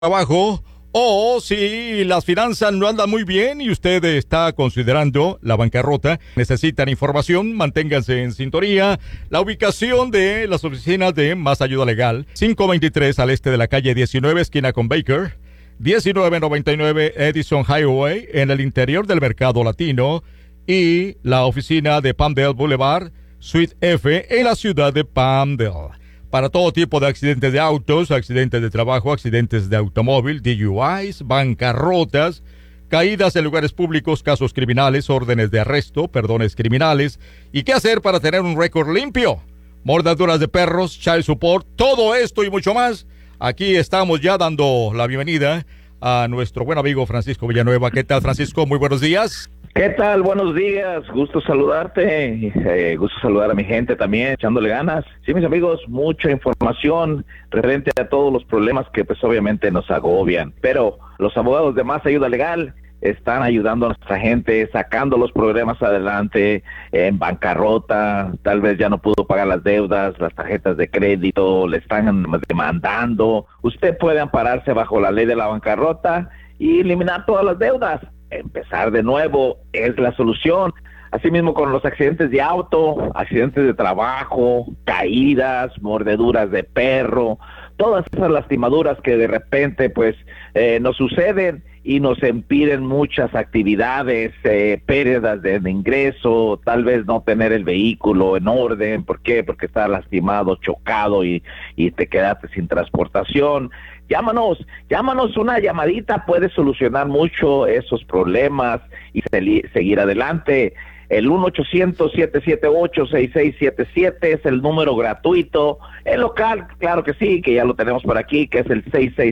trabajo, o si las finanzas no andan muy bien y usted está considerando la bancarrota, necesitan información, manténganse en sintonía. La ubicación de las oficinas de Más Ayuda Legal, 523 al este de la calle 19, esquina con Baker, 1999 Edison Highway, en el interior del Mercado Latino, y la oficina de Palmdale Boulevard, Suite F, en la ciudad de Palmdale. Para todo tipo de accidentes de autos, accidentes de trabajo, accidentes de automóvil, DUIs, bancarrotas, caídas en lugares públicos, casos criminales, órdenes de arresto, perdones criminales. ¿Y qué hacer para tener un récord limpio? Mordeduras de perros, child support, todo esto y mucho más. Aquí estamos ya dando la bienvenida a nuestro buen amigo Francisco Villanueva. ¿Qué tal, Francisco? Muy buenos días. ¿Qué tal? Buenos días, gusto saludarte, gusto saludar a mi gente también, echándole ganas. Sí, mis amigos, mucha información referente a todos los problemas que pues obviamente nos agobian, pero los abogados de Más Ayuda Legal están ayudando a nuestra gente, sacando los problemas adelante, en bancarrota, tal vez ya no pudo pagar las deudas, las tarjetas de crédito, le están demandando. Usted puede ampararse bajo la ley de la bancarrota y eliminar todas las deudas. Empezar de nuevo es la solución. Asimismo con los accidentes de auto, accidentes de trabajo, caídas, mordeduras de perro, todas esas lastimaduras que de repente pues nos suceden y nos impiden muchas actividades, pérdidas de ingreso, tal vez no tener el vehículo en orden. ¿Por qué? Porque está lastimado, chocado y te quedaste sin transportación. Llámanos, una llamadita puede solucionar mucho esos problemas y seguir adelante. El 1-800-778-6677 es el número gratuito. El local, claro que sí, que ya lo tenemos por aquí, que es el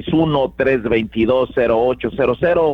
661-322-0800,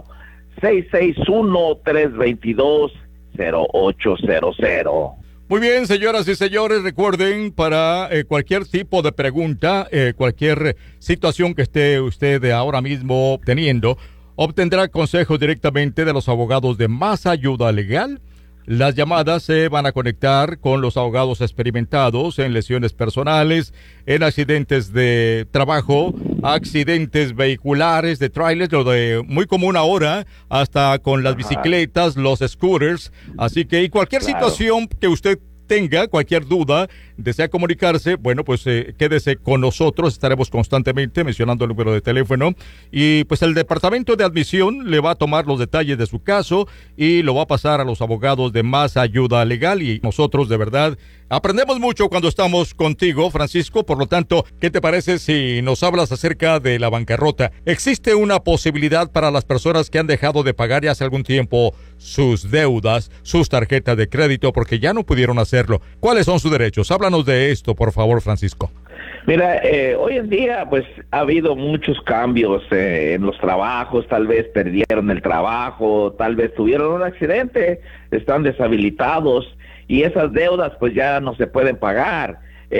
661-322-0800. Muy bien, señoras y señores, recuerden, para cualquier tipo de pregunta, cualquier situación que esté usted ahora mismo teniendo, obtendrá consejos directamente de los abogados de Más Ayuda Legal. Las llamadas se van a conectar con los abogados experimentados en lesiones personales, en accidentes de trabajo, accidentes vehiculares, de trailers, lo de muy común ahora, hasta con las bicicletas, los scooters. Así que y cualquier situación que usted tenga, cualquier duda, desea comunicarse, bueno, pues quédese con nosotros, estaremos constantemente mencionando el número de teléfono y pues el departamento de admisión le va a tomar los detalles de su caso y lo va a pasar a los abogados de Más Ayuda Legal y nosotros de verdad aprendemos mucho cuando estamos contigo, Francisco. Por lo tanto, ¿qué te parece si nos hablas acerca de la bancarrota? ¿Existe una posibilidad para las personas que han dejado de pagar ya hace algún tiempo sus deudas, sus tarjetas de crédito, porque ya no pudieron hacerlo? ¿Cuáles son sus derechos? Háblanos de esto, por favor, Francisco. Mira, hoy en día pues ha habido muchos cambios en los trabajos, tal vez perdieron el trabajo, tal vez tuvieron un accidente, están deshabilitados y esas deudas pues ya no se pueden pagar.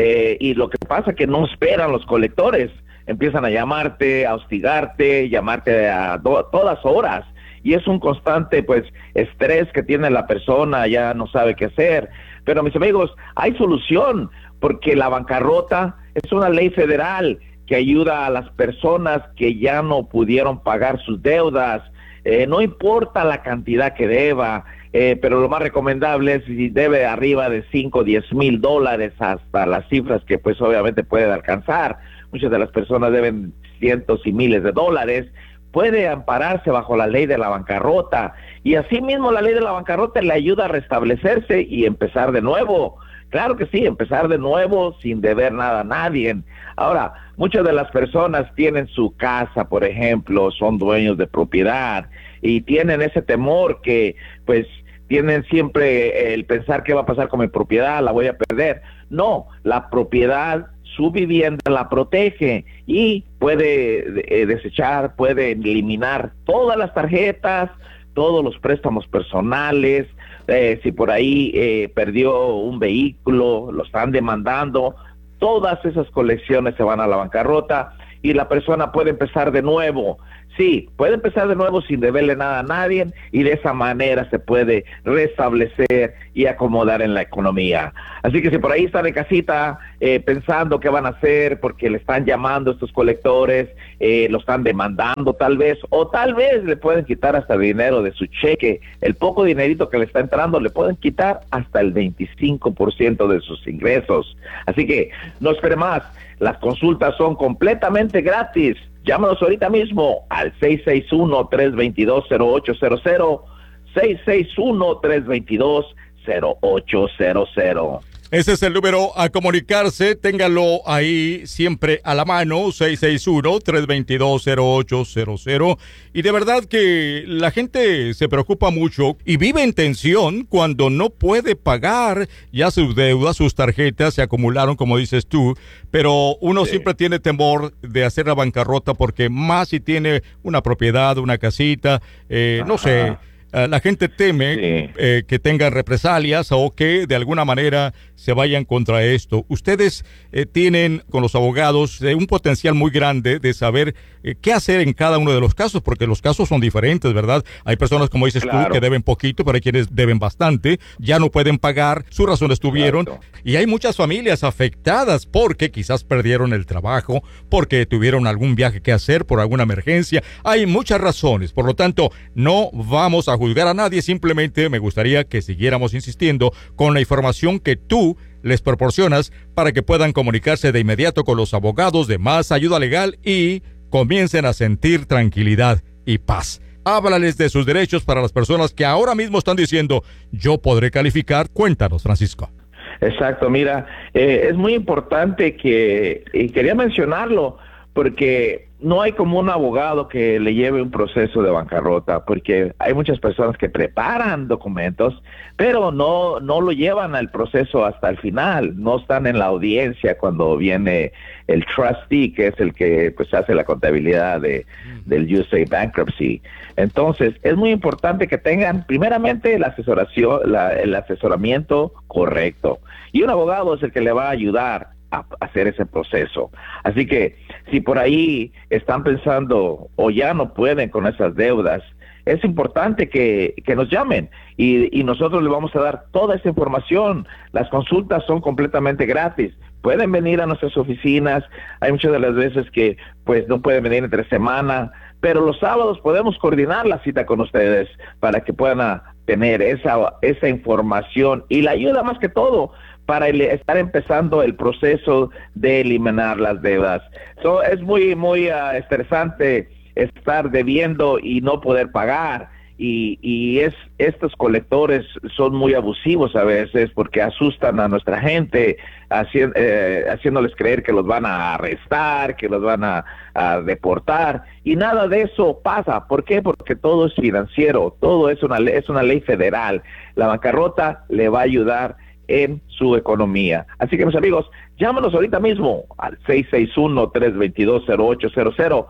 Y lo que pasa es que no esperan los colectores, empiezan a llamarte, a hostigarte, llamarte a todas horas. Y es un constante, pues, estrés que tiene la persona, ya no sabe qué hacer. Pero, mis amigos, hay solución, porque la bancarrota es una ley federal que ayuda a las personas que ya no pudieron pagar sus deudas. No importa la cantidad que deba, pero lo más recomendable es si debe arriba de $5, $10,000 hasta las cifras que, pues, obviamente pueden alcanzar. Muchas de las personas deben cientos y miles de dólares. Puede ampararse bajo la ley de la bancarrota y asimismo la ley de la bancarrota le ayuda a restablecerse y empezar de nuevo. Claro que sí, empezar de nuevo sin deber nada a nadie. Ahora, muchas de las personas tienen su casa, por ejemplo, son dueños de propiedad y tienen ese temor que pues tienen siempre el pensar qué va a pasar con mi propiedad, la voy a perder. No, la propiedad, su vivienda la protege y puede desechar, puede eliminar todas las tarjetas, todos los préstamos personales. Si por ahí perdió un vehículo, lo están demandando, todas esas colecciones se van a la bancarrota y la persona puede empezar de nuevo sí, puede empezar de nuevo sin deberle nada a nadie y de esa manera se puede restablecer y acomodar en la economía. Así que si por ahí están en casita pensando qué van a hacer porque le están llamando estos colectores, lo están demandando tal vez, o tal vez le pueden quitar hasta el dinero de su cheque, el poco dinerito que le está entrando, le pueden quitar hasta el 25% de sus ingresos. Así que no espere más, las consultas son completamente gratis. Llámanos ahorita mismo al 661-322-0800, 661-322-0800. Ese es el número a comunicarse, téngalo ahí siempre a la mano, 661-322-0800. Y de verdad que la gente se preocupa mucho y vive en tensión cuando no puede pagar ya sus deudas, sus tarjetas se acumularon, como dices tú, pero uno siempre tiene temor de hacer la bancarrota porque más si tiene una propiedad, una casita, no sé. La gente teme que tengan represalias o que de alguna manera se vayan contra esto. Ustedes tienen con los abogados un potencial muy grande de saber qué hacer en cada uno de los casos, porque los casos son diferentes, ¿verdad? Hay personas, como dices tú, que deben poquito, pero hay quienes deben bastante, ya no pueden pagar, sus razones tuvieron, y hay muchas familias afectadas porque quizás perdieron el trabajo, porque tuvieron algún viaje que hacer por alguna emergencia. Hay muchas razones, por lo tanto, no vamos a juzgar a nadie, simplemente me gustaría que siguiéramos insistiendo con la información que tú les proporcionas para que puedan comunicarse de inmediato con los abogados de Más Ayuda Legal y comiencen a sentir tranquilidad y paz. Háblales de sus derechos para las personas que ahora mismo están diciendo, yo podré calificar. Cuéntanos, Francisco. Exacto, mira, es muy importante y quería mencionarlo, porque no hay como un abogado que le lleve un proceso de bancarrota, porque hay muchas personas que preparan documentos, pero no lo llevan al proceso hasta el final, no están en la audiencia cuando viene el trustee, que es el que pues hace la contabilidad del USA Bankruptcy. Entonces, es muy importante que tengan primeramente la el asesoramiento correcto, y un abogado es el que le va a ayudar a hacer ese proceso. Así que si por ahí están pensando o ya no pueden con esas deudas, es importante que nos llamen y nosotros les vamos a dar toda esa información. Las consultas son completamente gratis. Pueden venir a nuestras oficinas. Hay muchas de las veces que pues no pueden venir entre semana, pero los sábados podemos coordinar la cita con ustedes para que puedan tener esa información y la ayuda más que todo para estar empezando el proceso de eliminar las deudas. Es muy estresante estar debiendo y no poder pagar, y estos colectores son muy abusivos a veces porque asustan a nuestra gente haciéndoles creer que los van a arrestar, que los van a deportar, y nada de eso pasa. ¿Por qué? Porque todo es financiero, todo es una ley federal. La bancarrota le va a ayudar en su economía. Así que, mis amigos, llámanos ahorita mismo al 661-322-0800,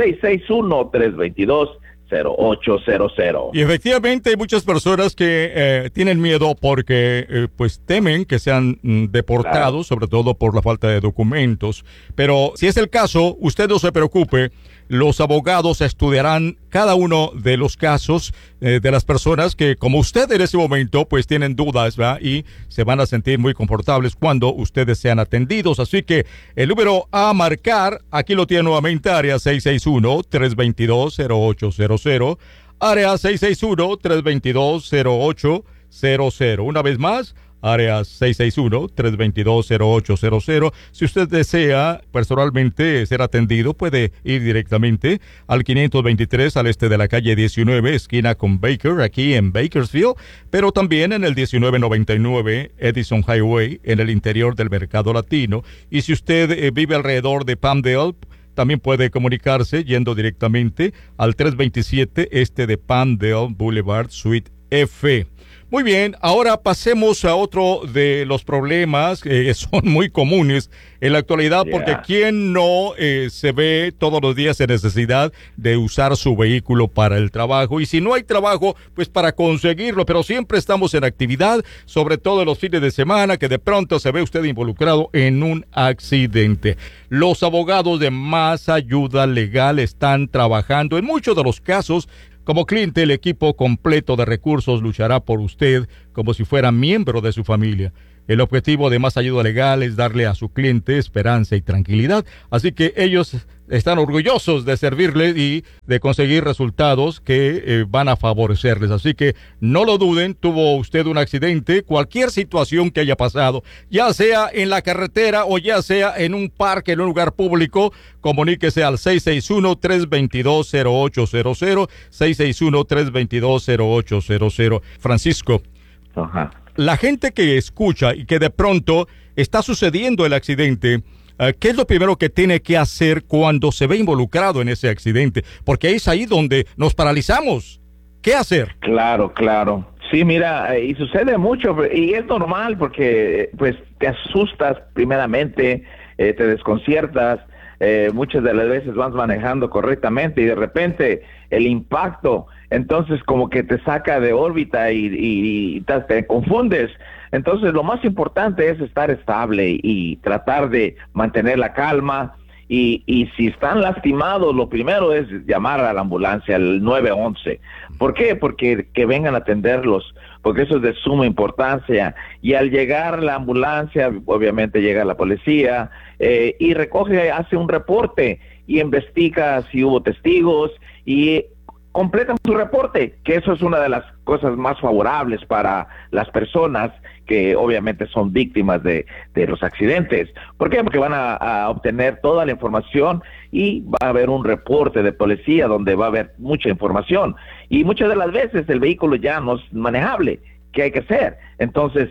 661-322-0800. Y efectivamente hay muchas personas que tienen miedo porque pues temen que sean deportados, sobre todo por la falta de documentos. Pero si es el caso, usted no se preocupe. Los abogados estudiarán cada uno de los casos de las personas que, como usted en ese momento, pues tienen dudas, ¿verdad? Y se van a sentir muy confortables cuando ustedes sean atendidos. Así que el número a marcar, aquí lo tiene nuevamente, área 661-322-0800, área 661-322-0800. Una vez más, área 661-322-0800. Si usted desea personalmente ser atendido, puede ir directamente al 523 al este de la calle 19, esquina con Baker, aquí en Bakersfield, pero también en el 1999 Edison Highway, en el interior del Mercado Latino. Y si usted vive alrededor de Palmdale, también puede comunicarse yendo directamente al 327 este de Palmdale Boulevard, Suite F. Muy bien, ahora pasemos a otro de los problemas que son muy comunes en la actualidad, porque ¿quién no se ve todos los días en necesidad de usar su vehículo para el trabajo? Y si no hay trabajo, pues para conseguirlo, pero siempre estamos en actividad, sobre todo en los fines de semana, que de pronto se ve usted involucrado en un accidente. Los abogados de Más Ayuda Legal están trabajando en muchos de los casos. Como cliente, el equipo completo de recursos luchará por usted como si fuera miembro de su familia. El objetivo de Más Ayuda Legal es darle a su cliente esperanza y tranquilidad, así que ellos están orgullosos de servirle y de conseguir resultados que van a favorecerles. Así que no lo duden, tuvo usted un accidente, cualquier situación que haya pasado, ya sea en la carretera o ya sea en un parque, en un lugar público, comuníquese al 661-322-0800, 661-322-0800. Francisco. Ajá. La gente que escucha y que de pronto está sucediendo el accidente, ¿qué es lo primero que tiene que hacer cuando se ve involucrado en ese accidente? Porque es ahí donde nos paralizamos. ¿Qué hacer? Claro, claro. Sí, mira, y sucede mucho, y es normal porque pues te asustas primeramente, te desconciertas, muchas de las veces vas manejando correctamente y de repente el impacto, entonces como que te saca de órbita y te confundes. Entonces lo más importante es estar estable y tratar de mantener la calma y si están lastimados, lo primero es llamar a la ambulancia, al 911. ¿Por qué? Porque que vengan a atenderlos, porque eso es de suma importancia. Y al llegar la ambulancia, obviamente llega la policía y recoge, hace un reporte y investiga si hubo testigos y completan su reporte, que eso es una de las cosas más favorables para las personas que obviamente son víctimas de los accidentes. ¿Por qué? Porque van a obtener toda la información y va a haber un reporte de policía donde va a haber mucha información. Y muchas de las veces el vehículo ya no es manejable. ¿Qué hay que hacer? Entonces,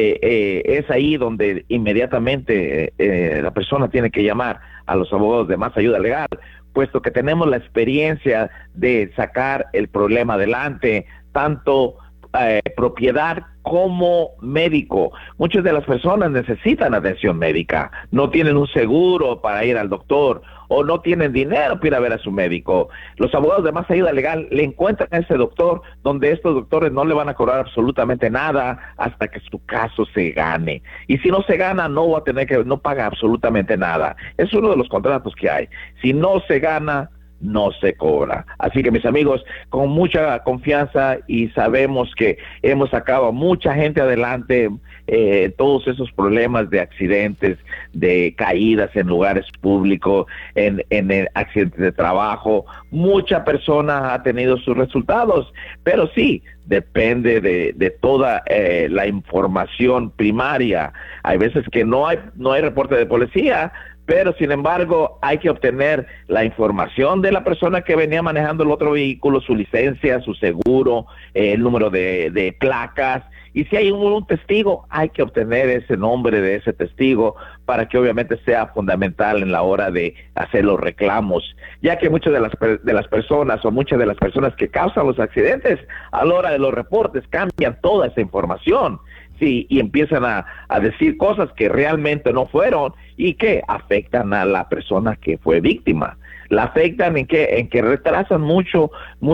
es ahí donde inmediatamente la persona tiene que llamar a los abogados de Más Ayuda Legal, puesto que tenemos la experiencia de sacar el problema adelante, tanto propiedad como médico. Muchas de las personas necesitan atención médica, no tienen un seguro para ir al doctor o no tienen dinero para ir a ver a su médico. Los abogados de Más Ayuda Legal le encuentran a ese doctor donde estos doctores no le van a cobrar absolutamente nada hasta que su caso se gane. Y si no se gana, no va a tener que, no paga absolutamente nada. Es uno de los contratos que hay. Si no se gana, no se cobra. Así que mis amigos, con mucha confianza y sabemos que hemos sacado a mucha gente adelante, todos esos problemas de accidentes, de caídas en lugares públicos, en accidentes de trabajo, mucha persona ha tenido sus resultados, pero sí, depende de toda la información primaria. Hay veces que no hay reporte de policía, pero sin embargo hay que obtener la información de la persona que venía manejando el otro vehículo, su licencia, su seguro, el número de placas, y si hay un testigo, hay que obtener ese nombre de ese testigo para que obviamente sea fundamental en la hora de hacer los reclamos, ya que muchas de las personas o muchas de las personas que causan los accidentes a la hora de los reportes cambian toda esa información. Sí, y empiezan a decir cosas que realmente no fueron y que afectan a la persona que fue víctima. La afectan en que retrasan mucho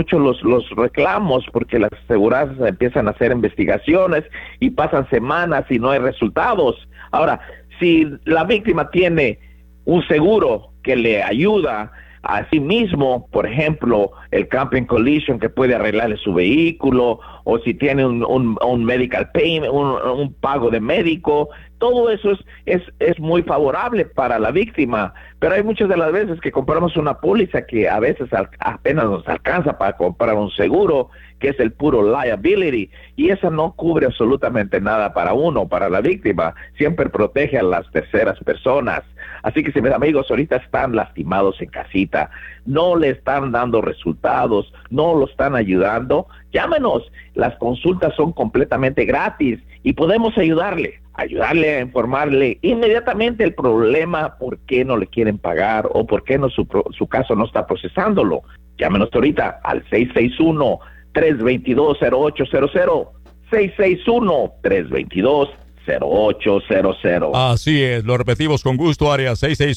los reclamos porque las aseguranzas empiezan a hacer investigaciones y pasan semanas y no hay resultados. Ahora, si la víctima tiene un seguro que le ayuda a sí mismo, por ejemplo, el Camping Collision que puede arreglarle su vehículo, o si tiene un medical payment, un pago de médico, todo eso es muy favorable para la víctima, pero hay muchas de las veces que compramos una póliza que a veces apenas nos alcanza para comprar un seguro, que es el puro liability, y esa no cubre absolutamente nada para uno, para la víctima, siempre protege a las terceras personas. Así que si mis amigos ahorita están lastimados en casita, no le están dando resultados, no lo están ayudando, llámenos, las consultas son completamente gratis y podemos ayudarle a informarle inmediatamente el problema, por qué no le quieren pagar o por qué no su caso no está procesándolo. Llámenos ahorita al 661-322-0800, 661-322-0800. Así es, lo repetimos con gusto, área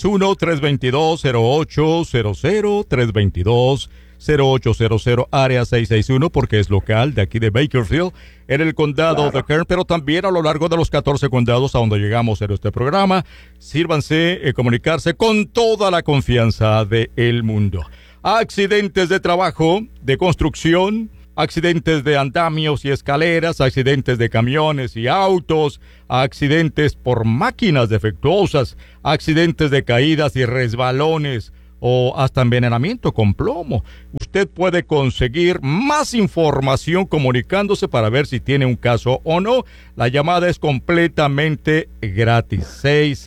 661-322-0800, 322-0800, área 661, porque es local de aquí de Bakersfield, en el condado de Kern, pero también a lo largo de los 14 condados a donde llegamos en este programa. Sírvanse comunicarse con toda la confianza del mundo. Accidentes de trabajo, de construcción, accidentes de andamios y escaleras, accidentes de camiones y autos, accidentes por máquinas defectuosas, accidentes de caídas y resbalones o hasta envenenamiento con plomo. Usted puede conseguir más información comunicándose para ver si tiene un caso o no. La llamada es completamente gratis.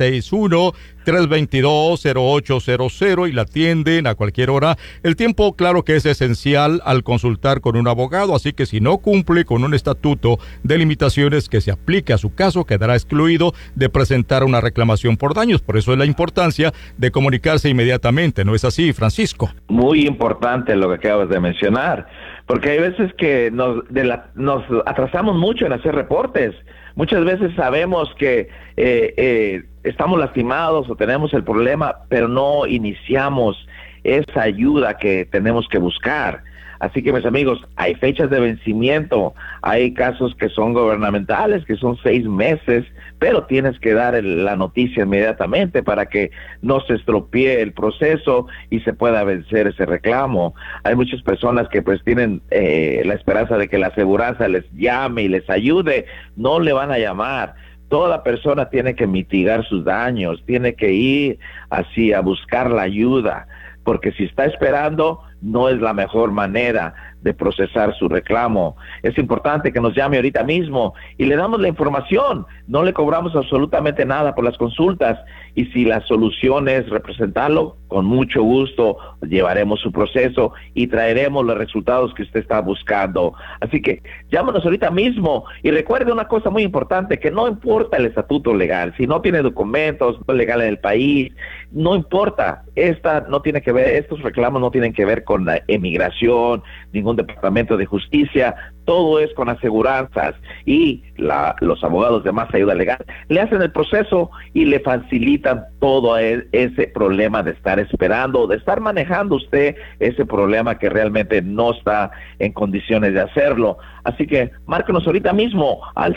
661-322-0800 y la atienden a cualquier hora. El tiempo, claro que es esencial al consultar con un abogado, así que si no cumple con un estatuto de limitaciones que se aplique a su caso, quedará excluido de presentar una reclamación por daños. Por eso es la importancia de comunicarse inmediatamente. ¿No es así, Francisco? Muy importante lo que acabas de mencionar, porque hay veces que nos atrasamos mucho en hacer reportes. Muchas veces sabemos que estamos lastimados o tenemos el problema, pero no iniciamos esa ayuda que tenemos que buscar. Así que, mis amigos, hay fechas de vencimiento, hay casos que son gubernamentales, que son 6 meses, pero tienes que dar la noticia inmediatamente para que no se estropee el proceso y se pueda vencer ese reclamo. Hay muchas personas que pues tienen la esperanza de que la aseguranza les llame y les ayude. No le van a llamar. Toda persona tiene que mitigar sus daños, tiene que ir así a buscar la ayuda, porque si está esperando, no es la mejor manera de procesar su reclamo. Es importante que nos llame ahorita mismo y le damos la información. No le cobramos absolutamente nada por las consultas, y si la solución es representarlo, con mucho gusto llevaremos su proceso y traeremos los resultados que usted está buscando. Así que llámanos ahorita mismo y recuerde una cosa muy importante, que no importa el estatuto legal, si no tiene documentos legales en el país, no importa. Estos reclamos no tienen que ver con la emigración, ningún departamento de justicia, todo es con aseguranzas, y los abogados de Más Ayuda Legal le hacen el proceso y le facilitan todo ese problema de estar esperando, de estar manejando usted ese problema que realmente no está en condiciones de hacerlo. Así que márquenos ahorita mismo al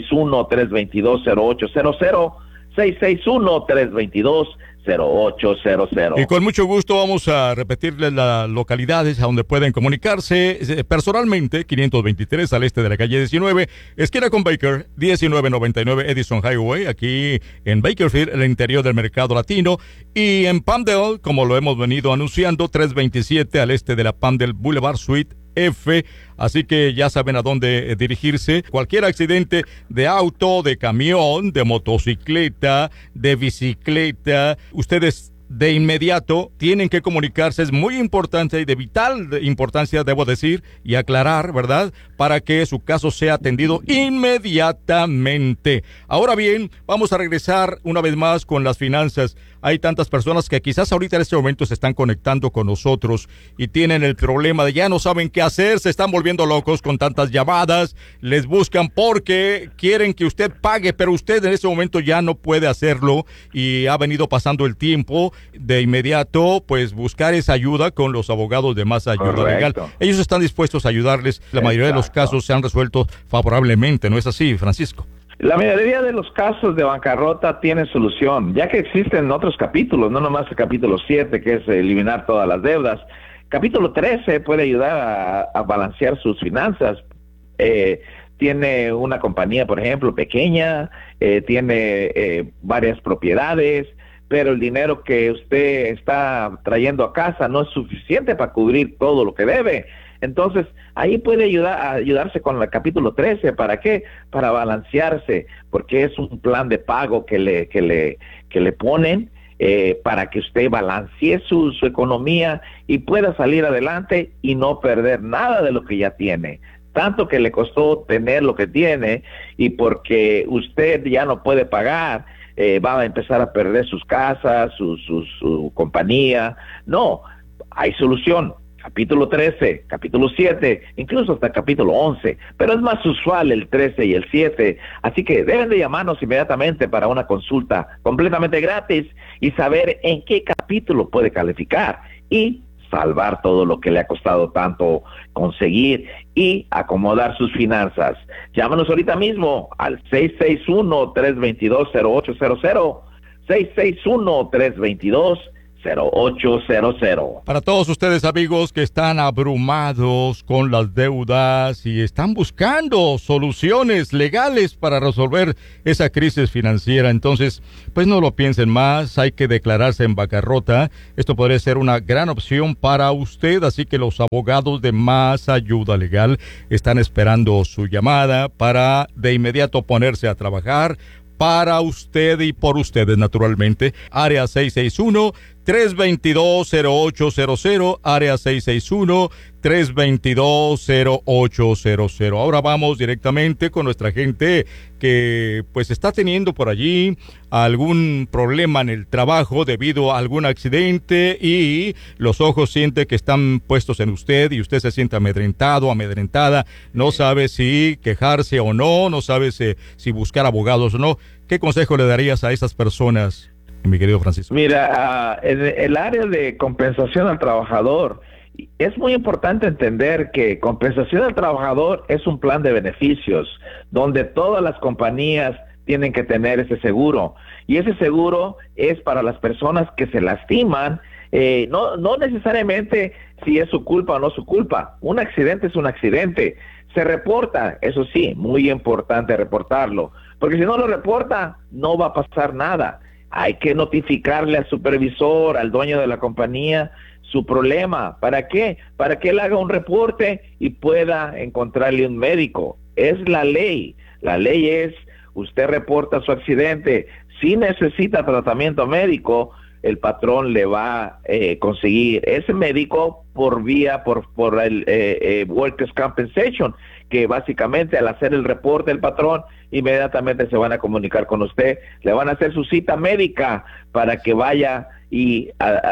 661-322-0800, 661-322-0800. Y con mucho gusto vamos a repetirles las localidades a donde pueden comunicarse personalmente. 523 al este de la calle 19, esquina con Baker, 1999 Edison Highway, aquí en Bakersfield, el interior del mercado latino. Y en Palmdale, como lo hemos venido anunciando, 327 al este de la Palmdale Boulevard Suite F, así que ya saben a dónde dirigirse. Cualquier accidente de auto, de camión, de motocicleta, de bicicleta, ustedes de inmediato tienen que comunicarse. Es muy importante y de vital importancia, debo decir y aclarar, ¿verdad?, para que su caso sea atendido inmediatamente. Ahora bien, vamos a regresar una vez más con las finanzas. Hay tantas personas que quizás ahorita en este momento se están conectando con nosotros y tienen el problema de ya no saben qué hacer, se están volviendo locos con tantas llamadas, les buscan porque quieren que usted pague, pero usted en ese momento ya no puede hacerlo y ha venido pasando el tiempo. De inmediato, pues buscar esa ayuda con los abogados de Más Ayuda Legal. Ellos están dispuestos a ayudarles. La mayoría de los casos se han resuelto favorablemente, ¿no es así, Francisco? La mayoría de los casos de bancarrota tienen solución, ya que existen otros capítulos, no nomás el capítulo 7, que es eliminar todas las deudas. Capítulo 13 puede ayudar a balancear sus finanzas. Tiene una compañía, por ejemplo, pequeña, tiene varias propiedades, pero el dinero que usted está trayendo a casa no es suficiente para cubrir todo lo que debe. Entonces, ahí puede ayudarse con el capítulo 13. ¿Para qué? Para balancearse, porque es un plan de pago que le ponen para que usted balancee su economía y pueda salir adelante y no perder nada de lo que ya tiene. Tanto que le costó tener lo que tiene, y porque usted ya no puede pagar, va a empezar a perder sus casas, su compañía. No, hay solución. capítulo 13, capítulo 7, incluso hasta capítulo 11, pero es más usual el 13 y el 7, así que deben de llamarnos inmediatamente para una consulta completamente gratis y saber en qué capítulo puede calificar y salvar todo lo que le ha costado tanto conseguir y acomodar sus finanzas. Llámanos ahorita mismo al 661-322-0800, 661-322-0800. Para todos ustedes, amigos, que están abrumados con las deudas y están buscando soluciones legales para resolver esa crisis financiera, entonces, pues no lo piensen más, hay que declararse en bancarrota. Esto podría ser una gran opción para usted, así que los abogados de Más Ayuda Legal están esperando su llamada para de inmediato ponerse a trabajar para usted y por ustedes, naturalmente. Área 661-322-0800, área 661-322-0800. Ahora vamos directamente con nuestra gente que pues está teniendo por allí algún problema en el trabajo debido a algún accidente y los ojos siente que están puestos en usted y usted se siente amedrentado, amedrentada, no sabe si quejarse o no, no sabe si buscar abogados o no. ¿Qué consejo le darías a esas personas, mi querido Francisco? Mira, en el área de compensación al trabajador, es muy importante entender que compensación al trabajador es un plan de beneficios, donde todas las compañías tienen que tener ese seguro, y ese seguro es para las personas que se lastiman, no necesariamente si es su culpa o no su culpa. Un accidente es un accidente, se reporta, eso sí, muy importante reportarlo, porque si no lo reporta, no va a pasar nada. Hay que notificarle al supervisor, al dueño de la compañía, su problema. ¿Para qué? Para que él haga un reporte y pueda encontrarle un médico. Es la ley. La ley es, usted reporta su accidente. Si necesita tratamiento médico, el patrón le va a conseguir ese médico por el Workers' Compensation, que básicamente al hacer el reporte el patrón, inmediatamente se van a comunicar con usted, le van a hacer su cita médica para que vaya y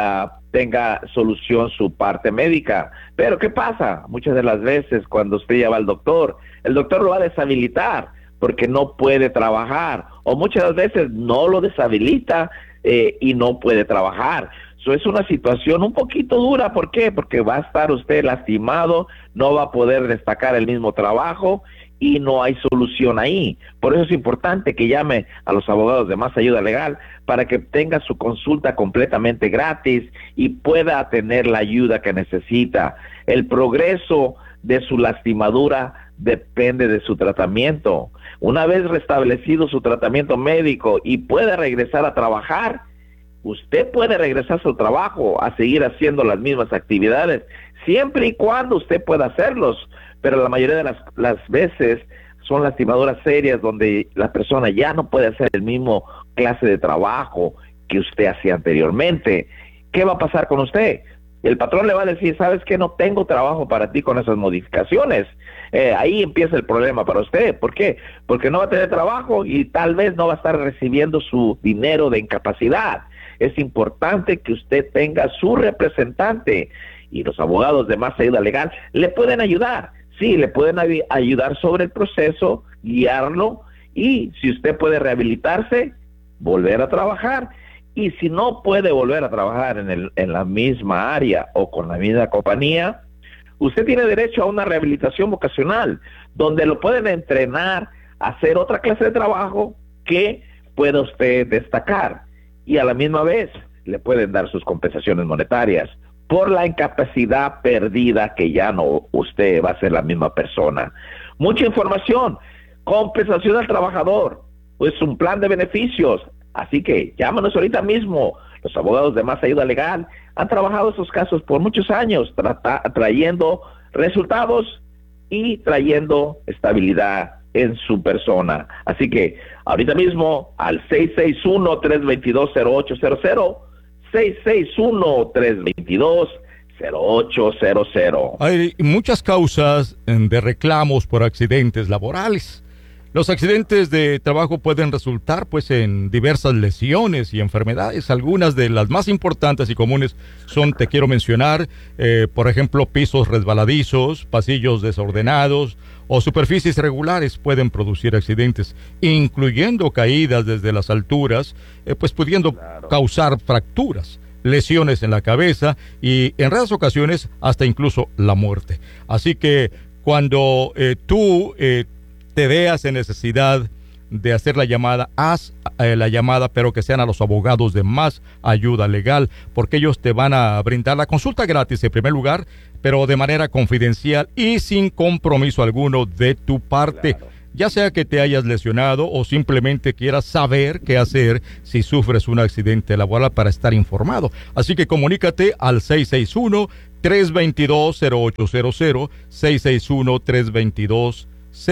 tenga solución su parte médica. Pero ¿qué pasa? Muchas de las veces cuando usted ya va al doctor, el doctor lo va a deshabilitar porque no puede trabajar, o muchas veces no lo deshabilita y no puede trabajar. Eso es una situación un poquito dura. ¿Por qué? Porque va a estar usted lastimado, no va a poder destacar el mismo trabajo y no hay solución ahí. Por eso es importante que llame a los abogados de Más Ayuda Legal para que tenga su consulta completamente gratis y pueda tener la ayuda que necesita. El progreso de su lastimadura depende de su tratamiento. Una vez restablecido su tratamiento médico y puede regresar a trabajar, usted puede regresar a su trabajo, a seguir haciendo las mismas actividades, siempre y cuando usted pueda hacerlos, pero la mayoría de las veces son lastimaduras serias donde la persona ya no puede hacer el mismo clase de trabajo que usted hacía anteriormente. ¿Qué va a pasar con usted? El patrón le va a decir, ¿sabes qué? No tengo trabajo para ti con esas modificaciones. Ahí empieza el problema para usted. ¿Por qué? Porque no va a tener trabajo y tal vez no va a estar recibiendo su dinero de incapacidad. Es importante que usted tenga su representante y los abogados de Más Ayuda Legal le pueden ayudar. Sí, le pueden ayudar sobre el proceso, guiarlo, y si usted puede rehabilitarse, volver a trabajar. Y si no puede volver a trabajar en la misma área o con la misma compañía, usted tiene derecho a una rehabilitación vocacional, donde lo pueden entrenar a hacer otra clase de trabajo que pueda usted destacar. Y a la misma vez le pueden dar sus compensaciones monetarias por la incapacidad perdida, que ya no usted va a ser la misma persona. Mucha información, compensación al trabajador, pues un plan de beneficios. Así que llámanos ahorita mismo. Los abogados de Más Ayuda Legal han trabajado estos casos por muchos años, trayendo resultados y trayendo estabilidad en su persona. Así que ahorita mismo al 661-322-0800, 661-322-0800. Hay muchas causas de reclamos por accidentes laborales. Los accidentes de trabajo pueden resultar pues en diversas lesiones y enfermedades. Algunas de las más importantes y comunes son, te quiero mencionar, por ejemplo, pisos resbaladizos, pasillos desordenados o superficies irregulares pueden producir accidentes, incluyendo caídas desde las alturas, pues pudiendo causar fracturas, lesiones en la cabeza y en raras ocasiones hasta incluso la muerte. Así que cuando tú te veas en necesidad de hacer la llamada, haz la llamada, pero que sean a los abogados de Más Ayuda Legal, porque ellos te van a brindar la consulta gratis en primer lugar, pero de manera confidencial y sin compromiso alguno de tu parte. Claro. Ya sea que te hayas lesionado o simplemente quieras saber qué hacer si sufres un accidente laboral para estar informado. Así que comunícate al 661-322-0800, 661-322-0800.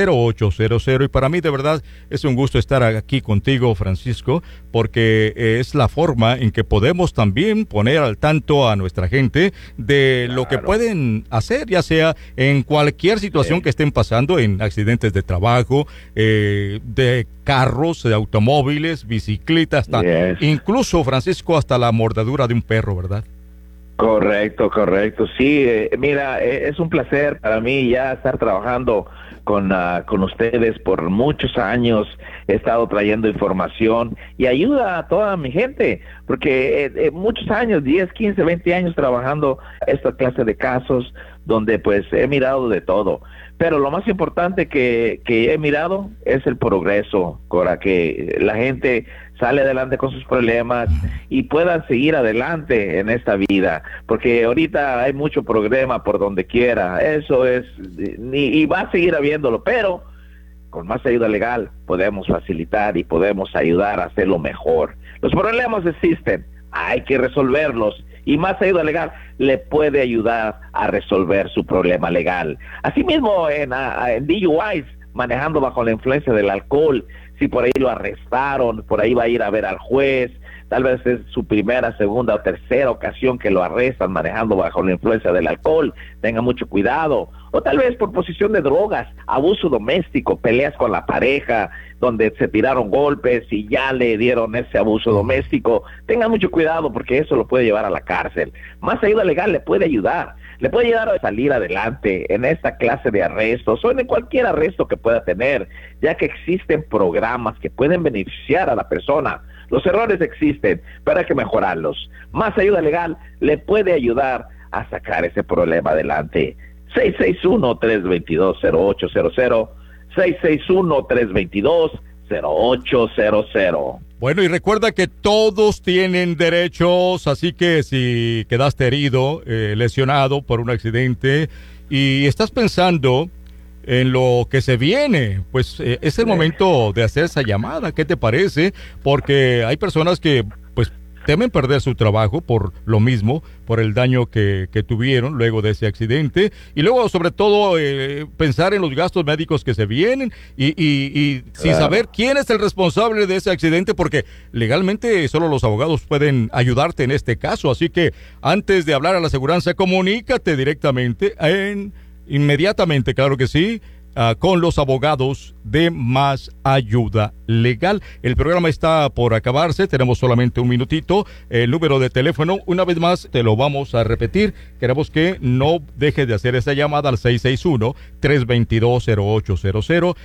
Y para mí de verdad es un gusto estar aquí contigo, Francisco, porque es la forma en que podemos también poner al tanto a nuestra gente de lo que pueden hacer, ya sea en cualquier situación que estén pasando, en accidentes de trabajo, de carros, de automóviles, bicicletas, incluso, Francisco, hasta la mordedura de un perro, ¿verdad? Correcto. Sí, mira, es un placer para mí ya estar trabajando con ustedes por muchos años. He estado trayendo información y ayuda a toda mi gente, porque muchos años, 10, 15, 20 años trabajando esta clase de casos donde pues he mirado de todo. Pero lo más importante que he mirado es el progreso, Cora, que la gente sale adelante con sus problemas y puedan seguir adelante en esta vida, porque ahorita hay mucho problema por donde quiera, eso es, y va a seguir habiéndolo, pero con Más Ayuda Legal podemos facilitar y podemos ayudar a hacerlo mejor. Los problemas existen, hay que resolverlos, y Más Ayuda Legal le puede ayudar a resolver su problema legal. Asimismo, en DUIs, manejando bajo la influencia del alcohol, si por ahí lo arrestaron, por ahí va a ir a ver al juez, tal vez es su primera, segunda o tercera ocasión que lo arrestan manejando bajo la influencia del alcohol, tenga mucho cuidado, o tal vez por posesión de drogas, abuso doméstico, peleas con la pareja, donde se tiraron golpes y ya le dieron ese abuso doméstico, tengan mucho cuidado porque eso lo puede llevar a la cárcel. Más Ayuda Legal le puede ayudar a salir adelante en esta clase de arrestos o en cualquier arresto que pueda tener, ya que existen programas que pueden beneficiar a la persona. Los errores existen, pero hay que mejorarlos. Más Ayuda Legal le puede ayudar a sacar ese problema adelante. 661-322-0800, 661-322-0800. Bueno, y recuerda que todos tienen derechos, así que si quedaste herido, lesionado por un accidente y estás pensando en lo que se viene, pues es el momento de hacer esa llamada. ¿Qué te parece? Porque hay personas que pues temen perder su trabajo por lo mismo, por el daño que tuvieron luego de ese accidente, y luego sobre todo pensar en los gastos médicos que se vienen y sin saber quién es el responsable de ese accidente, porque legalmente solo los abogados pueden ayudarte en este caso. Así que antes de hablar a la aseguranza, comunícate directamente inmediatamente, claro que sí, con los abogados de Más Ayuda Legal. El programa está por acabarse, tenemos solamente un minutito. El número de teléfono, una vez más, te lo vamos a repetir. Queremos que no dejes de hacer esa llamada al 661-322-0800,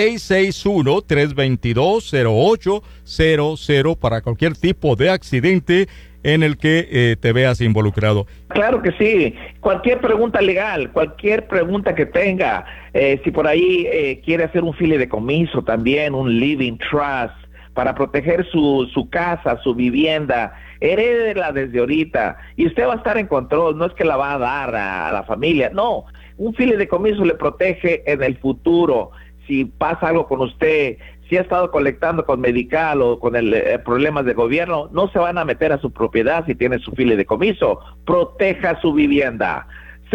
661-322-0800 para cualquier tipo de accidente en el que te veas involucrado. Claro que sí, cualquier pregunta legal, cualquier pregunta que tenga, si por ahí quiere hacer un fideicomiso también, un living trust, para proteger su casa, su vivienda, herédela desde ahorita, y usted va a estar en control, no es que la va a dar a la familia, no, un fideicomiso le protege en el futuro, si pasa algo con usted, si ha estado colectando con Medical o con problemas de gobierno, no se van a meter a su propiedad si tiene su fideicomiso. Proteja su vivienda.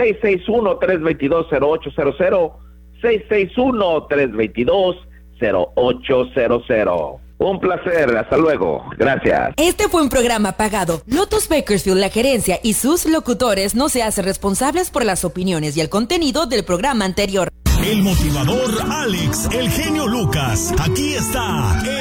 661-322-0800, 661-322-0800. Un placer, hasta luego. Gracias. Este fue un programa pagado. Lotus Bakersfield, la gerencia y sus locutores no se hacen responsables por las opiniones y el contenido del programa anterior. el motivador Alex, el genio Lucas. Aquí está